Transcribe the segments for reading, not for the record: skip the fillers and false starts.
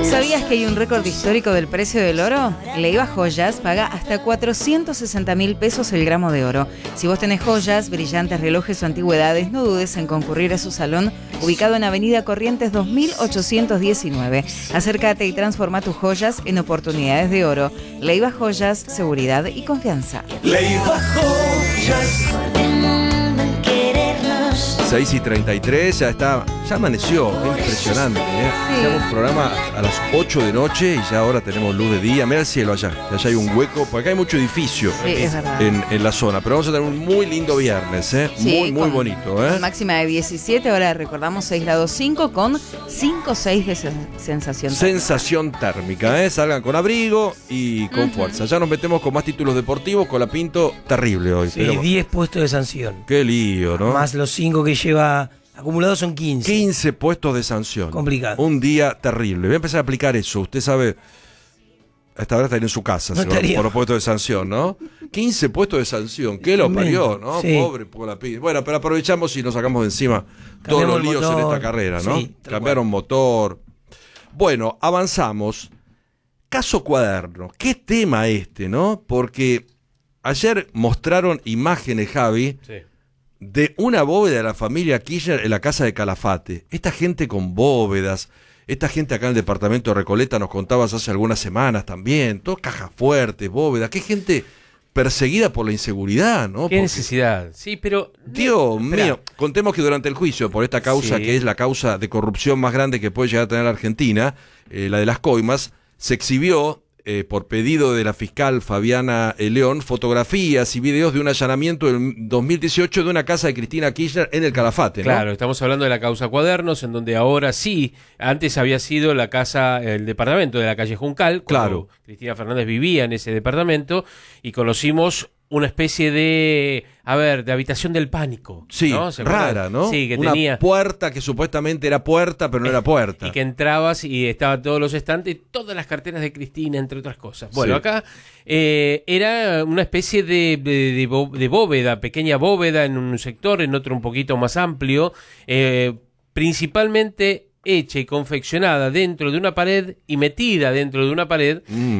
¿Sabías que hay un récord histórico del precio del oro? Leiva Joyas paga hasta 460.000 pesos el gramo de oro. Si vos tenés joyas, brillantes, relojes o antigüedades, no dudes en concurrir a su salón, ubicado en Avenida Corrientes 2819. Acércate y transforma tus joyas en oportunidades de oro. Leiva Joyas, seguridad y confianza. Leiva Joyas. 6:33, ya amaneció, qué impresionante, ¿eh? Sí. Hicimos un programa a las 8 de noche y ya ahora tenemos luz de día. Mira el cielo allá, que allá hay un hueco, porque acá hay mucho edificio Sí, es verdad. en la zona. Pero vamos a tener un muy lindo viernes, ¿eh? Sí, muy con bonito, ¿eh? máxima de 17, ahora recordamos 6 grados 5 con 5 6 de sensación térmica. Sensación térmica, ¿eh? Salgan con abrigo y con fuerza. Ya nos metemos con más títulos deportivos, con la Pinto terrible hoy. Sí, pero 10 puestos de sanción. qué lío, ¿no? Más los 5 que lleva acumulados son 15. 15 puestos de sanción. Complicado. Un día terrible. Voy a empezar a aplicar eso. Usted sabe, a esta hora estaría en su casa, No se va estaría. por los puestos de sanción, ¿no? 15 puestos de sanción. ¿Qué lo parió, no? Sí. Pobre por la pide. Bueno, pero aprovechamos y nos sacamos de encima todos Cambiamos los el líos en motor. esta carrera, ¿no? Sí, tal Cambiaron motor. Bueno, avanzamos. Caso Cuaderno. ¿Qué tema este, no? Porque ayer mostraron imágenes, Javi, de una bóveda de la familia Kirchner en la casa de Calafate. Esta gente con bóvedas, esta gente acá en el departamento de Recoleta nos contabas hace algunas semanas también, todo cajas fuertes, bóvedas, qué gente perseguida por la inseguridad, ¿no? Qué Porque, necesidad. Sí, pero... Dios Esperá. mío, contemos que durante el juicio por esta causa, Sí. que es la causa de corrupción más grande que puede llegar a tener la Argentina, la de las coimas, se exhibió por pedido de la fiscal Fabiana León, fotografías y videos de un allanamiento del 2018 de una casa de Cristina Kirchner en el Calafate, ¿no? Claro, estamos hablando de la causa Cuadernos, en donde ahora sí, antes había sido la casa, el departamento de la calle Juncal, cuando Claro. Cristina Fernández vivía en ese departamento, y conocimos una especie de habitación del pánico. Sí, ¿no? ¿Se acuerdan? rara, ¿no? Sí, que una tenía... puerta que supuestamente era puerta, pero no era puerta. Y que entrabas y estaban todos los estantes, todas las carteras de Cristina, entre otras cosas. Bueno, Sí. acá era una especie de bóveda, pequeña bóveda en un sector, en otro un poquito más amplio, principalmente hecha y confeccionada dentro de una pared y metida dentro de una pared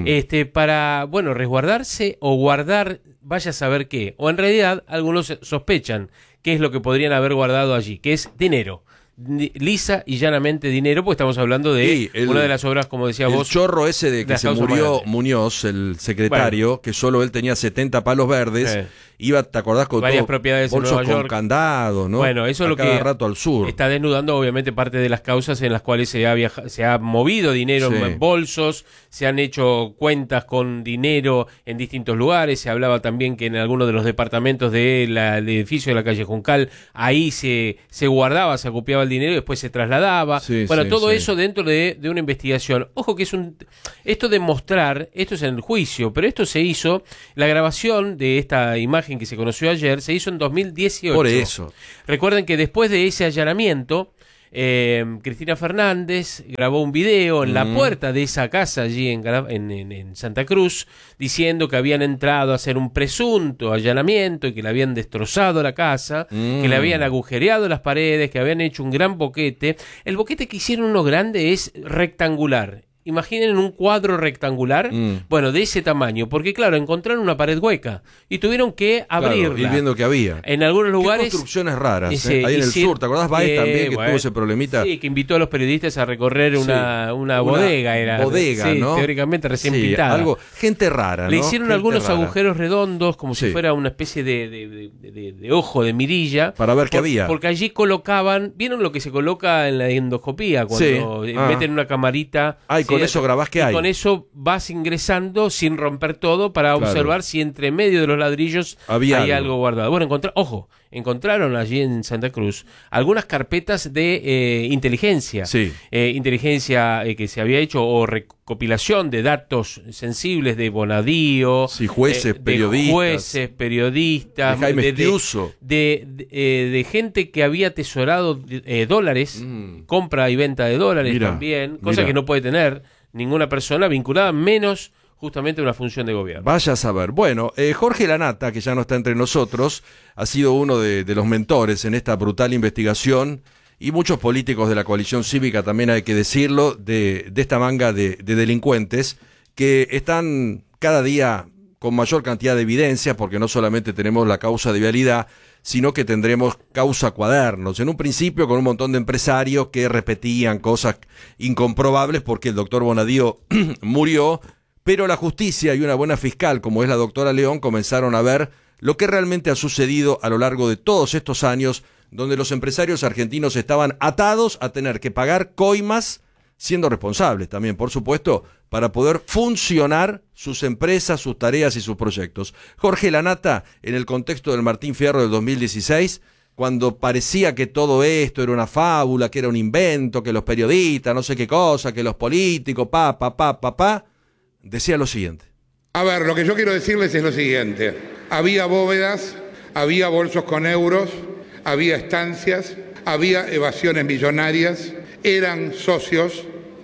para, bueno, resguardarse o guardar, vaya a saber qué. O en realidad algunos sospechan qué es lo que podrían haber guardado allí, que es dinero. Lisa y llanamente dinero, porque estamos hablando de Sí, una de las obras, como decía El vos, chorro ese de que las se causas más murió grandes. Muñoz, el secretario, que solo él tenía 70 palos verdes, iba, ¿te acordás? Con varias todo, propiedades en bolsos Nueva con York. candados, ¿no? Bueno, eso es A lo cada que rato al sur. está desnudando obviamente parte de las causas en las cuales se ha movido dinero Sí. en bolsos, se han hecho cuentas con dinero en distintos lugares, se hablaba también que en algunos de los departamentos del edificio de la calle Juncal, ahí se guardaba, se acopiaba el dinero y después se trasladaba. Sí, Bueno, sí, todo sí. eso dentro de una investigación. Ojo que esto de mostrar, esto es en el juicio, pero esto se hizo, la grabación de esta imagen que se conoció ayer, se hizo en 2018. Por eso. Recuerden que después de ese allanamiento, Cristina Fernández grabó un video en la puerta de esa casa allí en Santa Cruz, diciendo que habían entrado a hacer un presunto allanamiento y que le habían destrozado la casa, que le habían agujereado las paredes, que habían hecho un gran boquete. El boquete que hicieron uno grande es rectangular. Imaginen un cuadro rectangular, bueno, de ese tamaño, porque claro, encontraron una pared hueca y tuvieron que abrirla. Claro, ir viendo que había. En algunos Qué lugares... construcciones raras, Ese- ahí en el hicieron- sur. ¿Te acordás, Baez, también, que bueno, tuvo ese problemita? Sí, que invitó a los periodistas a recorrer una bodega. Era, bodega, sí, ¿no? teóricamente recién Sí, pintada. algo, gente rara, ¿no? Le hicieron Gente algunos rara. agujeros redondos, como Sí. si fuera una especie de ojo, de mirilla. Para ver qué había. Porque allí colocaban, ¿vieron lo que se coloca en la endoscopía? Cuando Sí. meten una camarita. Ah, y con eso grabás qué y hay. con eso vas ingresando sin romper todo para Claro. observar si entre medio de los ladrillos Había hay algo. algo guardado. Bueno, encontraron allí en Santa Cruz algunas carpetas de inteligencia. Sí. Inteligencia que se había hecho o recopilación de datos sensibles de Bonadío. Sí, jueces, de periodistas. jueces, periodistas. De Jaime Estiuso. De gente que había atesorado dólares, compra y venta de dólares Mira, también, cosa mira. que no puede tener ninguna persona vinculada, menos justamente a una función de gobierno. Vaya a saber. Bueno, Jorge Lanata, que ya no está entre nosotros, ha sido uno de los mentores en esta brutal investigación y muchos políticos de la coalición cívica, también hay que decirlo, de esta manga de delincuentes que están cada día con mayor cantidad de evidencia, porque no solamente tenemos la causa de vialidad, sino que tendremos causa cuadernos. En un principio con un montón de empresarios que repetían cosas incomprobables porque el doctor Bonadío murió, pero la justicia y una buena fiscal como es la doctora León comenzaron a ver lo que realmente ha sucedido a lo largo de todos estos años, donde los empresarios argentinos estaban atados a tener que pagar coimas, siendo responsables también, por supuesto, para poder funcionar sus empresas, sus tareas y sus proyectos. Jorge Lanata, en el contexto del Martín Fierro del 2016, cuando parecía que todo esto era una fábula, que era un invento, que los periodistas, no sé qué cosa, que los políticos, decía lo siguiente. A ver, lo que yo quiero decirles es lo siguiente. Había bóvedas, había bolsos con euros, había estancias, había evasiones millonarias, eran socios.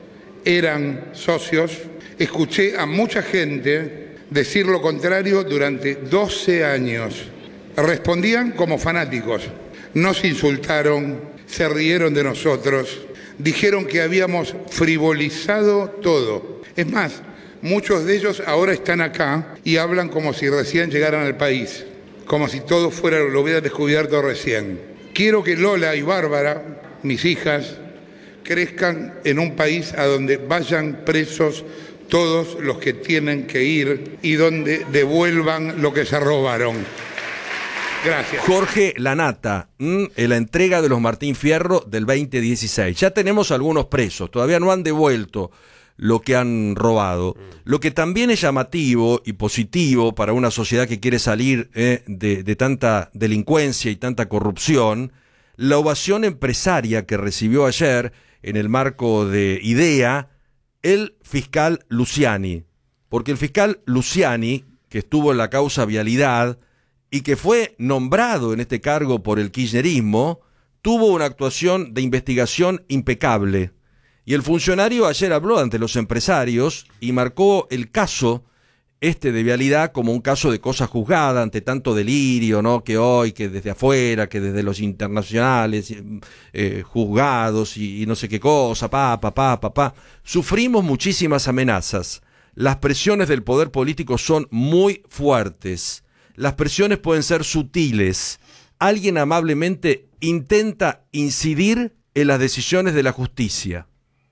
Escuché a mucha gente decir lo contrario durante 12 años. Respondían como fanáticos. Nos insultaron, se rieron de nosotros, dijeron que habíamos frivolizado todo. Es más, muchos de ellos ahora están acá y hablan como si recién llegaran al país, como si todo lo hubieran descubierto recién. Quiero que Lola y Bárbara, mis hijas, crezcan en un país a donde vayan presos todos los que tienen que ir y donde devuelvan lo que se robaron. Gracias. Jorge Lanata, en la entrega de los Martín Fierro del 2016. Ya tenemos algunos presos, todavía no han devuelto lo que han robado. Lo que también es llamativo y positivo para una sociedad que quiere salir de tanta delincuencia y tanta corrupción, la ovación empresaria que recibió ayer en el marco de IDEA el fiscal Luciani. Porque el fiscal Luciani, que estuvo en la causa vialidad y que fue nombrado en este cargo por el kirchnerismo, tuvo una actuación de investigación impecable. Y el funcionario ayer habló ante los empresarios y marcó el caso de vialidad como un caso de cosa juzgada ante tanto delirio, ¿no? Que hoy, que desde afuera, que desde los internacionales, juzgados y no sé qué cosa, sufrimos muchísimas amenazas. Las presiones del poder político son muy fuertes. Las presiones pueden ser sutiles. Alguien amablemente intenta incidir en las decisiones de la justicia.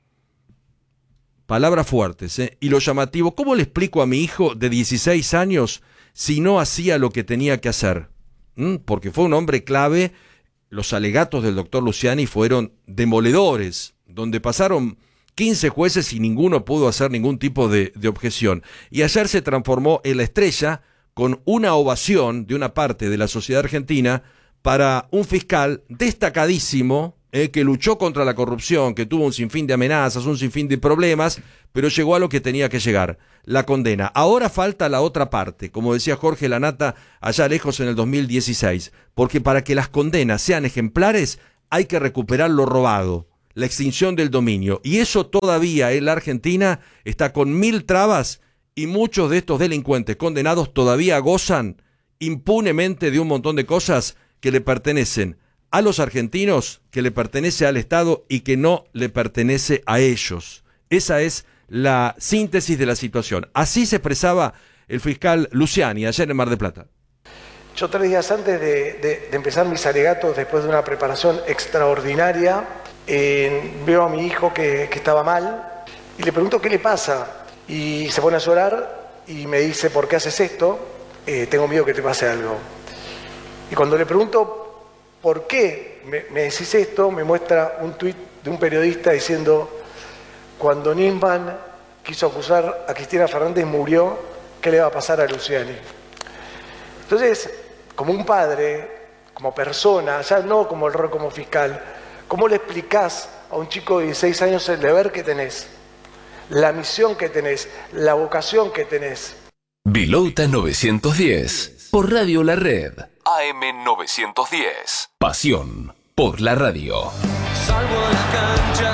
Palabras fuertes, Y lo llamativo, ¿cómo le explico a mi hijo de 16 años si no hacía lo que tenía que hacer? Porque fue un hombre clave. Los alegatos del doctor Luciani fueron demoledores, donde pasaron 15 jueces y ninguno pudo hacer ningún tipo de objeción. Y ayer se transformó en la estrella con una ovación de una parte de la sociedad argentina para un fiscal destacadísimo, que luchó contra la corrupción, que tuvo un sinfín de amenazas, un sinfín de problemas, pero llegó a lo que tenía que llegar, la condena. Ahora falta la otra parte, como decía Jorge Lanata allá lejos en el 2016, porque para que las condenas sean ejemplares hay que recuperar lo robado, la extinción del dominio, y eso todavía en la Argentina está con 1000 trabas, y muchos de estos delincuentes condenados todavía gozan impunemente de un montón de cosas que le pertenecen a los argentinos, que le pertenece al Estado y que no le pertenece a ellos. Esa es la síntesis de la situación. Así se expresaba el fiscal Luciani ayer en Mar del Plata. Yo 3 días antes de empezar mis alegatos, después de una preparación extraordinaria, veo a mi hijo que estaba mal y le pregunto qué le pasa. Y se pone a llorar y me dice, ¿por qué haces esto? Tengo miedo que te pase algo. Y cuando le pregunto, ¿por qué me decís esto? Me muestra un tuit de un periodista diciendo, cuando Nisman quiso acusar a Cristina Fernández murió, ¿qué le va a pasar a Luciani? Entonces, como un padre, como persona, ya no como el rol como fiscal, ¿cómo le explicás a un chico de 16 años el deber que tenés, la misión que tenés, la vocación que tenés? Vilouta 910, por Radio La Red. AM 910. Pasión por la radio. Salgo a la cancha,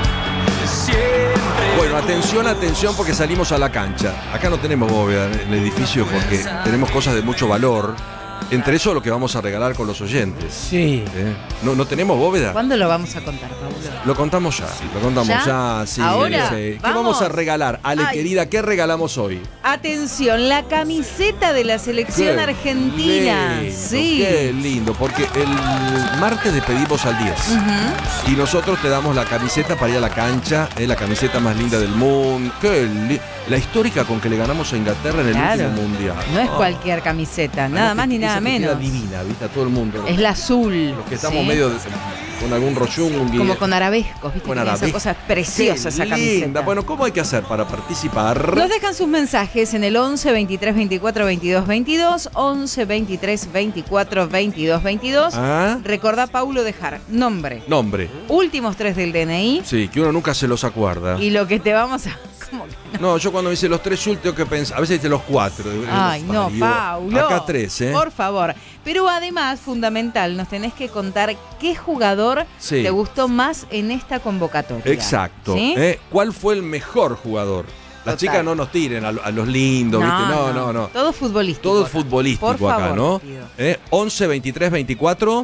siempre. Bueno, atención, porque salimos a la cancha. Acá no tenemos bóveda en el edificio porque tenemos cosas de mucho valor. Entre eso lo que vamos a regalar con los oyentes. Sí. ¿No tenemos bóveda? ¿Cuándo lo vamos a contar, Paulo? Lo contamos ya. Sí. ¿Ahora? Sí. ¿Qué ¿Vamos? vamos a regalar? Ale, Ay. querida, ¿qué regalamos hoy? Atención, la camiseta de la selección Qué argentina. lindo, Sí. Qué lindo, porque el martes despedimos al 10. Y nosotros te damos la camiseta para ir a la cancha, la camiseta más linda del mundo. La histórica con que le ganamos a Inglaterra en el Claro. último mundial. No es cualquier camiseta, nada más ni Esa nada que queda menos. divina, ¿viste? A todo el mundo. Es la azul. Los que estamos ¿sí? medio con algún rollung. Como con arabescos, ¿viste? Con Que tiene esa arabescos. cosa preciosa, esa Qué camiseta. linda. Bueno, ¿cómo hay que hacer para participar? Nos dejan sus mensajes en el 11 23 24 22 22, 11 23 24 22 22. ¿Ah? Recordá, Paulo, dejar nombre, Nombre. últimos 3 del DNI Sí, que uno nunca se los acuerda. y lo que te vamos a... ¿Cómo que no? No, yo cuando me dice los 3 últimos que pensar, a veces dice los 4. Ay, no, Paulo. Acá 3, ¿eh? Por favor. Pero además, fundamental, nos tenés que contar qué jugador Sí. te gustó más en esta convocatoria. Exacto. ¿Sí? ¿Cuál fue el mejor jugador? Las Total. chicas no nos tiren a los lindos, ¿viste? No. Todo futbolístico. Todo acá. futbolístico Por acá, favor, ¿no? pido. 11, 23, 24.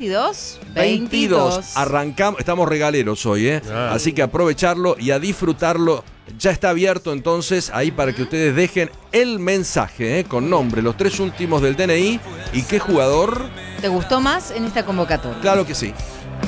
22. Arrancamos, estamos regaleros hoy, ¿eh? Ah. Así que aprovecharlo y a disfrutarlo. Ya está abierto entonces ahí para que ustedes dejen el mensaje, con nombre, los 3 últimos del DNI y qué jugador. ¿Te gustó más en esta convocatoria? Claro que sí.